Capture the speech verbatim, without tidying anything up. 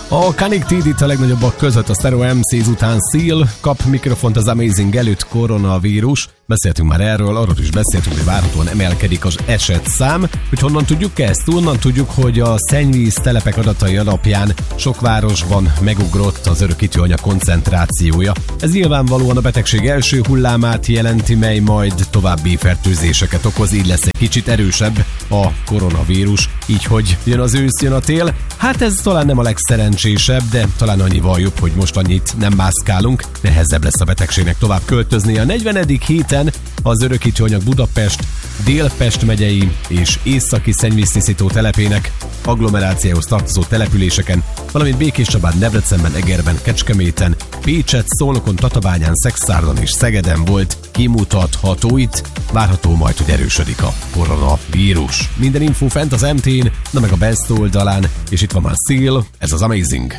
A Connected a legnagyobbak között, a Stereo em cé után Seal kap mikrofont az Amazing előtt, koronavírus. Beszéltünk már erről, arról is beszéltünk, hogy várhatóan emelkedik az esetszám. Hogy honnan tudjuk ezt? Onnan tudjuk, hogy a szennyvíz telepek adatai alapján sok városban megugrott az örökítőanyag koncentrációja. Ez nyilvánvalóan a betegség első hullámát jelenti, mely majd további fertőzéseket okoz, így lesz egy kicsit erősebb a koronavírus. Így, hogy jön az ősz, jön a tél. Hát ez talán nem a legszerencsésebb, de talán annyival jobb, hogy most annyit nem mászkálunk. Nehezebb lesz a betegségnek tovább költözni. A negyvenedik héten az örökítőanyag Budapest, Dél-Pest megyei és északi szennyvíztisztító telepének agglomerációhoz tartozó településeken, valamint Békéscsabán, Debrecenben, Egerben, Kecskeméten, Pécset, Szolnokon, Tatabányán, Szexárdon és Szegeden volt kimutatható. Itt várható majd, hogy erősödik a koronavírus. Minden info fent az em té-n, na meg a Best oldalán, és itt van már Seal, ez az Amazing.